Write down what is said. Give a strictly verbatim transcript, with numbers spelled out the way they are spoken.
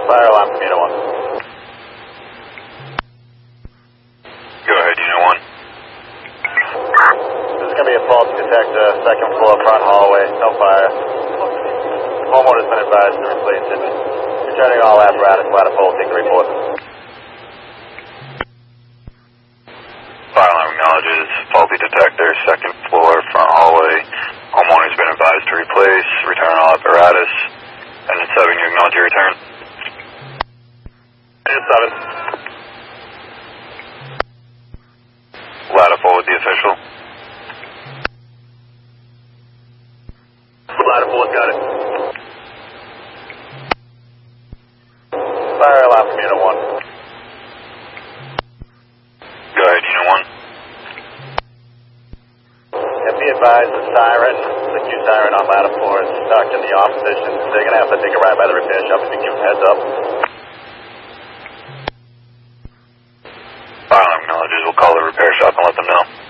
Fire alarm from Unit one. Go ahead, Unit one. This is going to be a fault detector, second floor, front hallway, no fire. Homeowner's been advised to replace it. Returning all apparatus, ladder pole, take the report. Fire alarm acknowledges faulty detector, second floor, front hallway. Homeowner's been advised to replace, return all apparatus. Engine seven, you acknowledge your return. Engine seven. Ladder forward the official. Ladder pole, got it. Fire alarm from Unit one. Go ahead, Unit one. And be advised, the siren, the Q siren on ladder four is stuck in the off position. They're going to have to take a ride by the repair shop if you give them heads up. Fire alarm acknowledges, we'll call the repair shop and let them know.